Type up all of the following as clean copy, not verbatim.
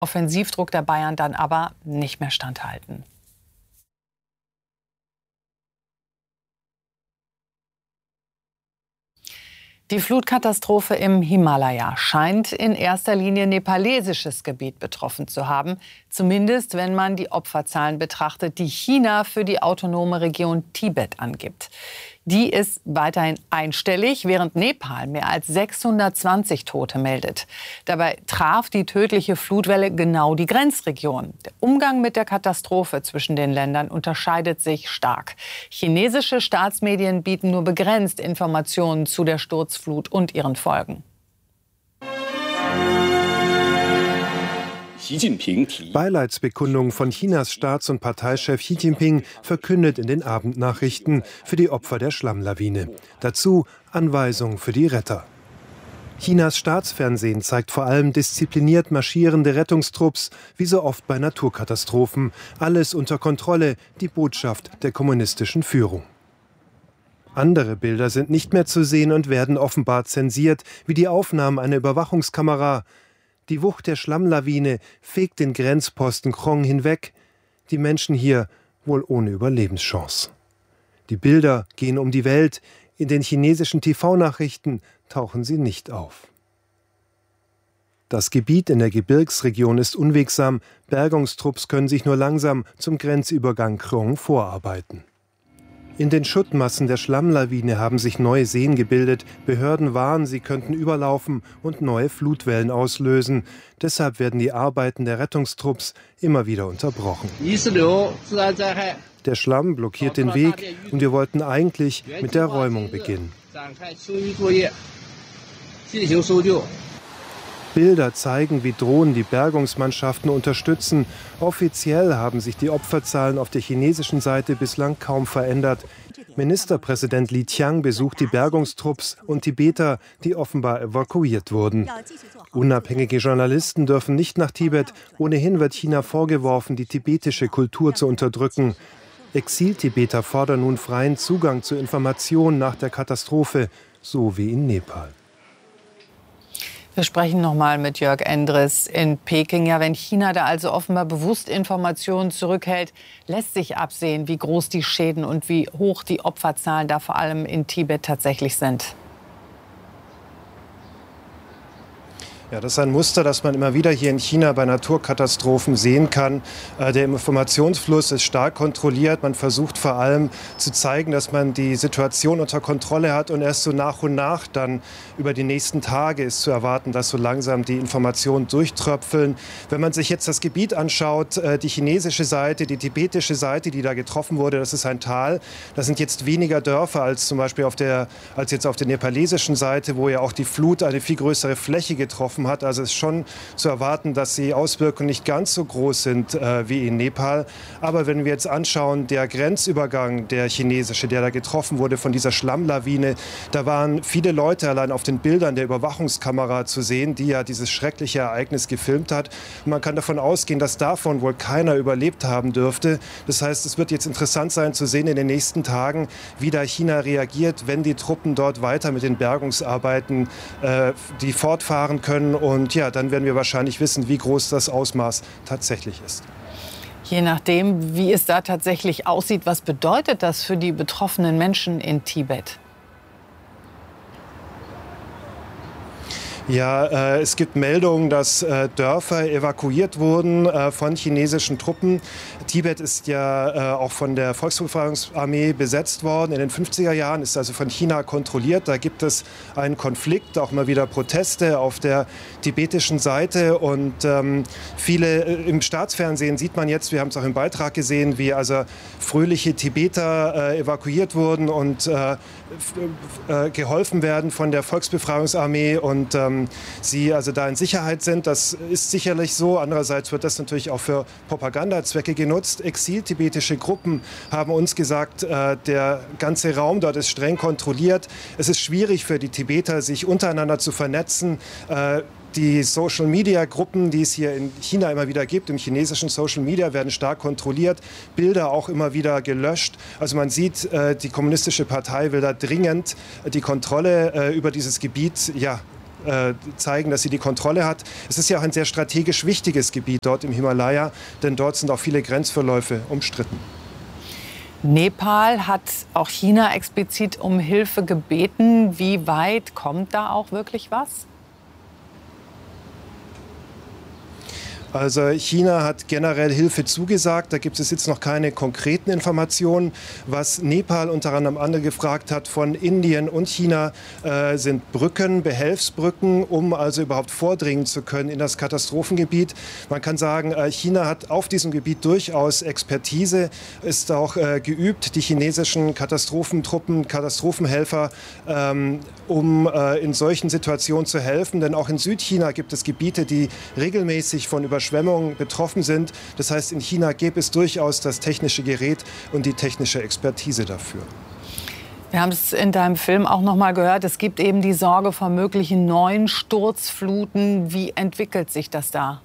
Offensivdruck der Bayern dann aber nicht mehr standhalten. Die Flutkatastrophe im Himalaya scheint in erster Linie nepalesisches Gebiet betroffen zu haben. Zumindest, wenn man die Opferzahlen betrachtet, die China für die autonome Region Tibet angibt. Die ist weiterhin einstellig, während Nepal mehr als 620 Tote meldet. Dabei traf die tödliche Flutwelle genau die Grenzregion. Der Umgang mit der Katastrophe zwischen den Ländern unterscheidet sich stark. Chinesische Staatsmedien bieten nur begrenzt Informationen zu der Sturzflut und ihren Folgen. Beileidsbekundung von Chinas Staats- und Parteichef Xi Jinping verkündet in den Abendnachrichten für die Opfer der Schlammlawine. Dazu Anweisungen für die Retter. Chinas Staatsfernsehen zeigt vor allem diszipliniert marschierende Rettungstrupps, wie so oft bei Naturkatastrophen. Alles unter Kontrolle, die Botschaft der kommunistischen Führung. Andere Bilder sind nicht mehr zu sehen und werden offenbar zensiert, wie die Aufnahmen einer Überwachungskamera. Die Wucht der Schlammlawine fegt den Grenzposten Krong hinweg. Die Menschen hier wohl ohne Überlebenschance. Die Bilder gehen um die Welt. In den chinesischen TV-Nachrichten tauchen sie nicht auf. Das Gebiet in der Gebirgsregion ist unwegsam. Bergungstrupps können sich nur langsam zum Grenzübergang Krong vorarbeiten. In den Schuttmassen der Schlammlawine haben sich neue Seen gebildet. Behörden warnen, sie könnten überlaufen und neue Flutwellen auslösen. Deshalb werden die Arbeiten der Rettungstrupps immer wieder unterbrochen. Der Schlamm blockiert den Weg und wir wollten eigentlich mit der Räumung beginnen. Bilder zeigen, wie Drohnen die Bergungsmannschaften unterstützen. Offiziell haben sich die Opferzahlen auf der chinesischen Seite bislang kaum verändert. Ministerpräsident Li Qiang besucht die Bergungstrupps und Tibeter, die offenbar evakuiert wurden. Unabhängige Journalisten dürfen nicht nach Tibet. Ohnehin wird China vorgeworfen, die tibetische Kultur zu unterdrücken. Exil-Tibeter fordern nun freien Zugang zu Informationen nach der Katastrophe, so wie in Nepal. Wir sprechen noch mal mit Jörg Endres in Peking. Ja, wenn China da also offenbar bewusst Informationen zurückhält, lässt sich absehen, wie groß die Schäden und wie hoch die Opferzahlen da vor allem in Tibet tatsächlich sind. Ja, das ist ein Muster, das man immer wieder hier in China bei Naturkatastrophen sehen kann. Der Informationsfluss ist stark kontrolliert. Man versucht vor allem zu zeigen, dass man die Situation unter Kontrolle hat. Und erst so nach und nach dann über die nächsten Tage ist zu erwarten, dass so langsam die Informationen durchtröpfeln. Wenn man sich jetzt das Gebiet anschaut, die chinesische Seite, die tibetische Seite, die da getroffen wurde, das ist ein Tal. Das sind jetzt weniger Dörfer als zum Beispiel als jetzt auf der nepalesischen Seite, wo ja auch die Flut eine viel größere Fläche getroffen hat. Also es ist schon zu erwarten, dass die Auswirkungen nicht ganz so groß sind wie in Nepal. Aber wenn wir jetzt anschauen, der Grenzübergang, der chinesische, der da getroffen wurde von dieser Schlammlawine, da waren viele Leute allein auf den Bildern der Überwachungskamera zu sehen, die ja dieses schreckliche Ereignis gefilmt hat. Und man kann davon ausgehen, dass davon wohl keiner überlebt haben dürfte. Das heißt, es wird jetzt interessant sein zu sehen in den nächsten Tagen, wie da China reagiert, wenn die Truppen dort weiter mit den Bergungsarbeiten die fortfahren können. Und ja, dann werden wir wahrscheinlich wissen, wie groß das Ausmaß tatsächlich ist. Je nachdem, wie es da tatsächlich aussieht, was bedeutet das für die betroffenen Menschen in Tibet? Ja, es gibt Meldungen, dass Dörfer evakuiert wurden von chinesischen Truppen. Tibet ist ja auch von der Volksbefreiungsarmee besetzt worden. In den 50er Jahren ist also von China kontrolliert. Da gibt es einen Konflikt, auch mal wieder Proteste auf der tibetischen Seite. Und viele im Staatsfernsehen sieht man jetzt, wir haben es auch im Beitrag gesehen, wie also fröhliche Tibeter evakuiert wurden und geholfen werden von der Volksbefreiungsarmee und sie also da in Sicherheit sind. Das ist sicherlich so. Andererseits wird das natürlich auch für Propagandazwecke genutzt. Exil-tibetische Gruppen haben uns gesagt, der ganze Raum dort ist streng kontrolliert. Es ist schwierig für die Tibeter, sich untereinander zu vernetzen. Die Social-Media-Gruppen, die es hier in China immer wieder gibt, im chinesischen Social Media, werden stark kontrolliert, Bilder auch immer wieder gelöscht. Also man sieht, die Kommunistische Partei will da dringend die Kontrolle über dieses Gebiet zeigen, dass sie die Kontrolle hat. Es ist ja auch ein sehr strategisch wichtiges Gebiet dort im Himalaya, denn dort sind auch viele Grenzverläufe umstritten. Nepal hat auch China explizit um Hilfe gebeten. Wie weit kommt da auch wirklich was? Also China hat generell Hilfe zugesagt. Da gibt es jetzt noch keine konkreten Informationen. Was Nepal unter anderem angefragt hat von Indien und China, sind Brücken, Behelfsbrücken, um also überhaupt vordringen zu können in das Katastrophengebiet. Man kann sagen, China hat auf diesem Gebiet durchaus Expertise, ist auch geübt, die chinesischen Katastrophentruppen, Katastrophenhelfer, um in solchen Situationen zu helfen. Denn auch in Südchina gibt es Gebiete, die regelmäßig von Überschwemmungen betroffen sind. Das heißt, in China gäbe es durchaus das technische Gerät und die technische Expertise dafür. Wir haben es in deinem Film auch noch mal gehört. Es gibt eben die Sorge vor möglichen neuen Sturzfluten. Wie entwickelt sich das da?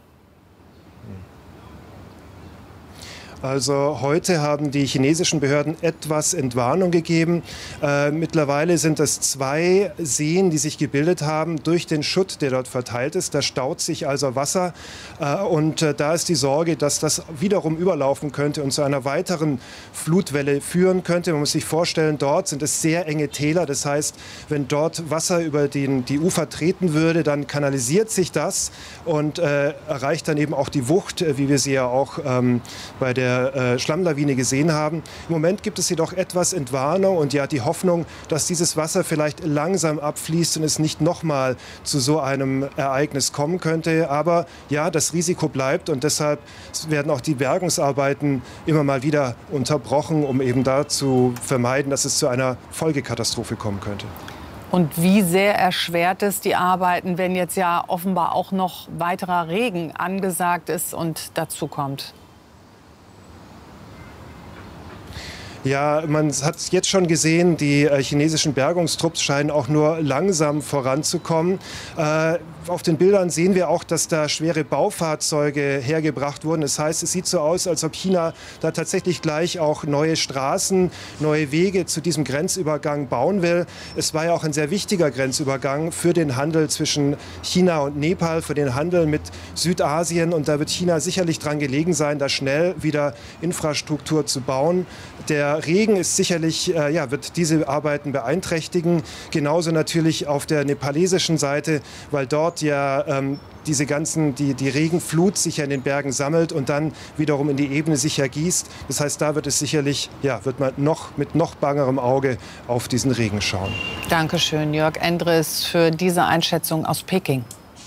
Also heute haben die chinesischen Behörden etwas Entwarnung gegeben. Mittlerweile sind es 2 Seen, die sich gebildet haben durch den Schutt, der dort verteilt ist. Da staut sich also Wasser und da ist die Sorge, dass das wiederum überlaufen könnte und zu einer weiteren Flutwelle führen könnte. Man muss sich vorstellen, dort sind es sehr enge Täler. Das heißt, wenn dort Wasser über die Ufer treten würde, dann kanalisiert sich das und erreicht dann eben auch die Wucht, wie wir sie ja auch bei der Schlammlawine gesehen haben. Im Moment gibt es jedoch etwas Entwarnung und ja die Hoffnung, dass dieses Wasser vielleicht langsam abfließt und es nicht nochmal zu so einem Ereignis kommen könnte. Aber ja, das Risiko bleibt und deshalb werden auch die Bergungsarbeiten immer mal wieder unterbrochen, um eben da zu vermeiden, dass es zu einer Folgekatastrophe kommen könnte. Und wie sehr erschwert es die Arbeiten, wenn jetzt ja offenbar auch noch weiterer Regen angesagt ist und dazu kommt? Ja, man hat es jetzt schon gesehen, die chinesischen Bergungstrupps scheinen auch nur langsam voranzukommen. Auf den Bildern sehen wir auch, dass da schwere Baufahrzeuge hergebracht wurden. Das heißt, es sieht so aus, als ob China da tatsächlich gleich auch neue Straßen, neue Wege zu diesem Grenzübergang bauen will. Es war ja auch ein sehr wichtiger Grenzübergang für den Handel zwischen China und Nepal, für den Handel mit Südasien. Und da wird China sicherlich dran gelegen sein, da schnell wieder Infrastruktur zu bauen. Der Regen ist sicherlich, wird diese Arbeiten beeinträchtigen. Genauso natürlich auf der nepalesischen Seite, weil dort ja die Regenflut sich ja in den Bergen sammelt und dann wiederum in die Ebene sich ergießt. Das heißt, da wird es sicherlich, wird man mit noch bangerem Auge auf diesen Regen schauen. Dankeschön, Jörg Endres, für diese Einschätzung aus Peking.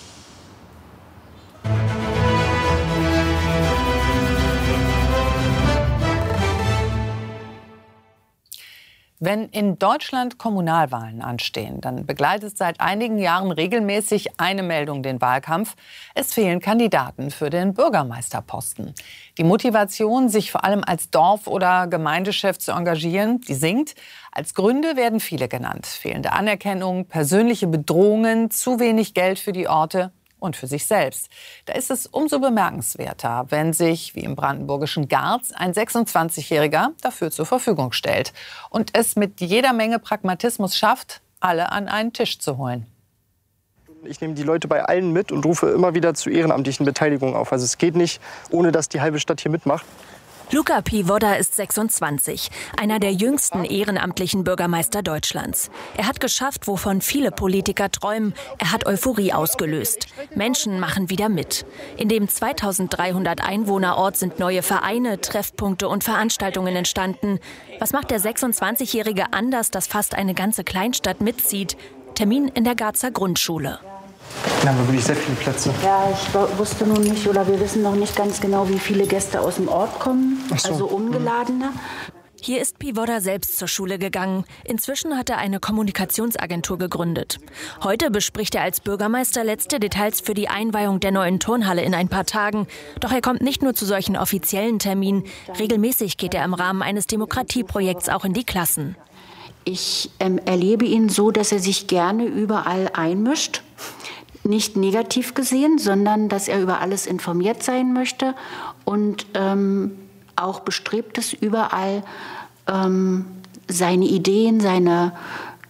Wenn in Deutschland Kommunalwahlen anstehen, dann begleitet seit einigen Jahren regelmäßig eine Meldung den Wahlkampf. Es fehlen Kandidaten für den Bürgermeisterposten. Die Motivation, sich vor allem als Dorf- oder Gemeindechef zu engagieren, die sinkt. Als Gründe werden viele genannt. Fehlende Anerkennung, persönliche Bedrohungen, zu wenig Geld für die Orte und für sich selbst. Da ist es umso bemerkenswerter, wenn sich, wie im brandenburgischen Garz, ein 26-Jähriger dafür zur Verfügung stellt und es mit jeder Menge Pragmatismus schafft, alle an einen Tisch zu holen. Ich nehme die Leute bei allen mit und rufe immer wieder zu ehrenamtlichen Beteiligungen auf. Also es geht nicht, ohne dass die halbe Stadt hier mitmacht. Luca Pivoda ist 26, einer der jüngsten ehrenamtlichen Bürgermeister Deutschlands. Er hat geschafft, wovon viele Politiker träumen. Er hat Euphorie ausgelöst. Menschen machen wieder mit. In dem 2300 Einwohnerort sind neue Vereine, Treffpunkte und Veranstaltungen entstanden. Was macht der 26-Jährige anders, dass fast eine ganze Kleinstadt mitzieht? Termin in der Garzer Grundschule. Da haben wir wirklich sehr viele Plätze. Ja, ich wusste nun nicht oder wir wissen noch nicht ganz genau, wie viele Gäste aus dem Ort kommen, also ungeladene. Hier ist Pivoda selbst zur Schule gegangen. Inzwischen hat er eine Kommunikationsagentur gegründet. Heute bespricht er als Bürgermeister letzte Details für die Einweihung der neuen Turnhalle in ein paar Tagen. Doch er kommt nicht nur zu solchen offiziellen Terminen. Regelmäßig geht er im Rahmen eines Demokratieprojekts auch in die Klassen. Ich erlebe ihn so, dass er sich gerne überall einmischt. Nicht negativ gesehen, sondern dass er über alles informiert sein möchte und auch bestrebt ist, überall seine Ideen, seine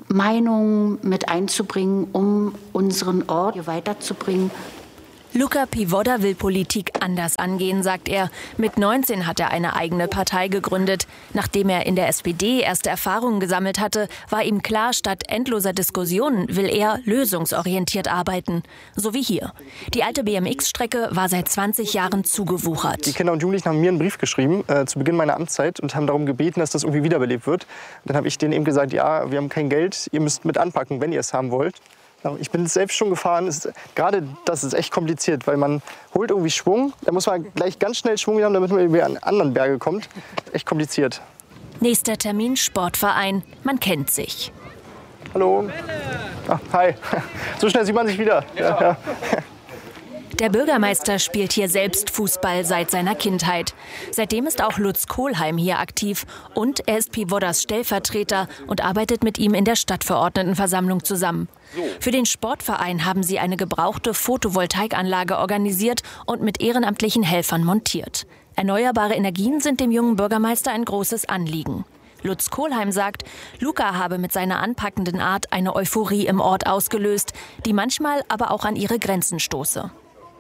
Meinungen mit einzubringen, um unseren Ort hier weiterzubringen. Luca P. Wodda will Politik anders angehen, sagt er. Mit 19 hat er eine eigene Partei gegründet. Nachdem er in der SPD erste Erfahrungen gesammelt hatte, war ihm klar, statt endloser Diskussionen will er lösungsorientiert arbeiten. So wie hier. Die alte BMX-Strecke war seit 20 Jahren zugewuchert. Die Kinder und Jugendlichen haben mir einen Brief geschrieben zu Beginn meiner Amtszeit und haben darum gebeten, dass das irgendwie wiederbelebt wird. Dann habe ich denen eben gesagt, ja, wir haben kein Geld, ihr müsst mit anpacken, wenn ihr es haben wollt. Ich bin selbst schon gefahren. Gerade das ist echt kompliziert, weil man holt irgendwie Schwung. Da muss man gleich ganz schnell Schwung haben, damit man über an anderen Berge kommt. Echt kompliziert. Nächster Termin, Sportverein. Man kennt sich. Hallo. Ah, hi. So schnell sieht man sich wieder. Ja. Der Bürgermeister spielt hier selbst Fußball seit seiner Kindheit. Seitdem ist auch Lutz Kohlheim hier aktiv. Und er ist P. Woddas Stellvertreter und arbeitet mit ihm in der Stadtverordnetenversammlung zusammen. Für den Sportverein haben sie eine gebrauchte Photovoltaikanlage organisiert und mit ehrenamtlichen Helfern montiert. Erneuerbare Energien sind dem jungen Bürgermeister ein großes Anliegen. Lutz Kohlheim sagt, Luca habe mit seiner anpackenden Art eine Euphorie im Ort ausgelöst, die manchmal aber auch an ihre Grenzen stoße.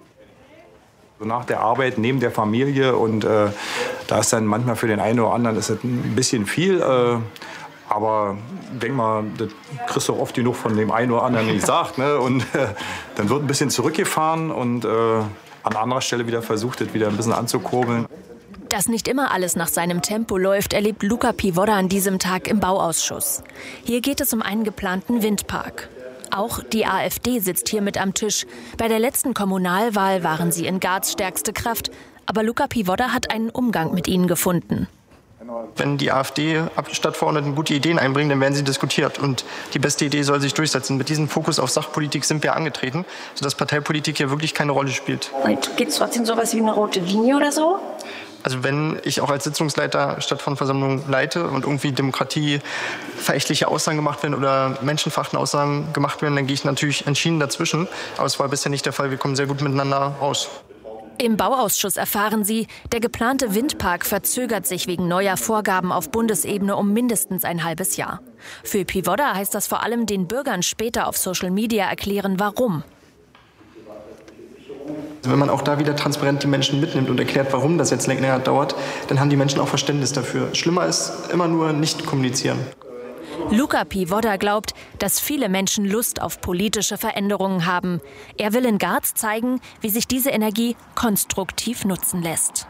Nach der Arbeit, neben der Familie und da ist dann manchmal für den einen oder anderen ist das ein bisschen viel. Aber ich denke mal, das kriegst du auch oft genug von dem einen oder anderen gesagt. Ne? Und dann wird ein bisschen zurückgefahren und an anderer Stelle wieder versucht, das wieder ein bisschen anzukurbeln. Dass nicht immer alles nach seinem Tempo läuft, erlebt Luca P. Wodda an diesem Tag im Bauausschuss. Hier geht es um einen geplanten Windpark. Auch die AfD sitzt hier mit am Tisch. Bei der letzten Kommunalwahl waren sie in Garz stärkste Kraft. Aber Luca P. Wodda hat einen Umgang mit ihnen gefunden. Wenn die AfD-Stadtverordneten gute Ideen einbringen, dann werden sie diskutiert. Und die beste Idee soll sich durchsetzen. Mit diesem Fokus auf Sachpolitik sind wir angetreten, sodass Parteipolitik hier wirklich keine Rolle spielt. Und gibt es trotzdem sowas wie eine rote Linie oder so? Also wenn ich auch als Sitzungsleiter Stadtverordnetenversammlung leite und irgendwie demokratieverächtliche Aussagen gemacht werden oder menschenverachtende Aussagen gemacht werden, dann gehe ich natürlich entschieden dazwischen. Aber es war bisher nicht der Fall. Wir kommen sehr gut miteinander raus. Im Bauausschuss erfahren sie, der geplante Windpark verzögert sich wegen neuer Vorgaben auf Bundesebene um mindestens ein halbes Jahr. Für P. Wodda heißt das vor allem den Bürgern später auf Social Media erklären, warum. Wenn man auch da wieder transparent die Menschen mitnimmt und erklärt, warum das jetzt länger dauert, dann haben die Menschen auch Verständnis dafür. Schlimmer ist immer nur nicht kommunizieren. Luca P. Wodda glaubt, dass viele Menschen Lust auf politische Veränderungen haben. Er will in Garz zeigen, wie sich diese Energie konstruktiv nutzen lässt.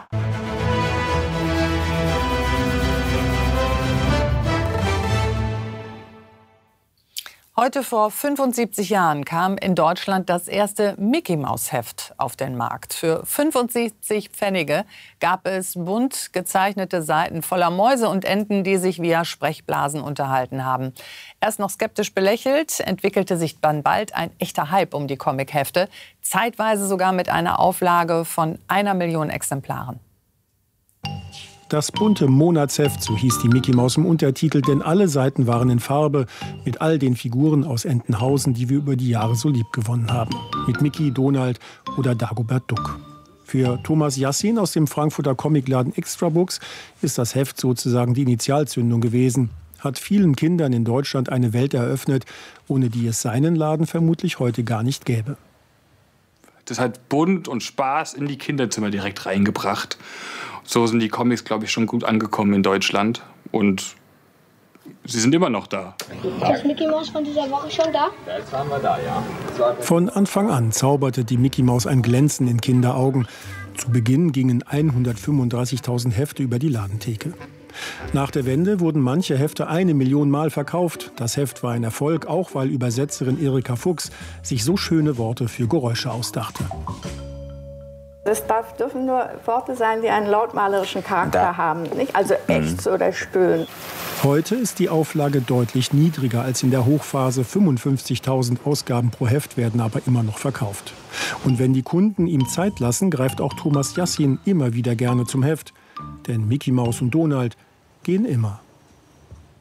Heute vor 75 Jahren kam in Deutschland das erste Mickey-Maus-Heft auf den Markt. Für 75 Pfennige gab es bunt gezeichnete Seiten voller Mäuse und Enten, die sich via Sprechblasen unterhalten haben. Erst noch skeptisch belächelt, entwickelte sich dann bald ein echter Hype um die Comic-Hefte, zeitweise sogar mit einer Auflage von 1 Million Exemplaren. Das bunte Monatsheft, so hieß die Mickey Maus im Untertitel, denn alle Seiten waren in Farbe mit all den Figuren aus Entenhausen, die wir über die Jahre so lieb gewonnen haben. Mit Mickey, Donald oder Dagobert Duck. Für Thomas Yassin aus dem Frankfurter Comicladen Extra Books ist das Heft sozusagen die Initialzündung gewesen. Hat vielen Kindern in Deutschland eine Welt eröffnet, ohne die es seinen Laden vermutlich heute gar nicht gäbe. Das hat Bunt und Spaß in die Kinderzimmer direkt reingebracht. So sind die Comics, glaube ich, schon gut angekommen in Deutschland. Und sie sind immer noch da. Ist Mickey Maus von dieser Woche schon da? Jetzt waren wir da, ja. Von Anfang an zauberte die Mickey Maus ein Glänzen in Kinderaugen. Zu Beginn gingen 135.000 Hefte über die Ladentheke. Nach der Wende wurden manche Hefte 1 Million Mal verkauft. Das Heft war ein Erfolg, auch weil Übersetzerin Erika Fuchs sich so schöne Worte für Geräusche ausdachte. Es dürfen nur Worte sein, die einen lautmalerischen Charakter haben, nicht? Also Ächzen oder Stöhnen. Heute ist die Auflage deutlich niedriger als in der Hochphase. 55.000 Ausgaben pro Heft werden aber immer noch verkauft. Und wenn die Kunden ihm Zeit lassen, greift auch Thomas Yassin immer wieder gerne zum Heft. Denn Mickey Maus und Donald gehen immer.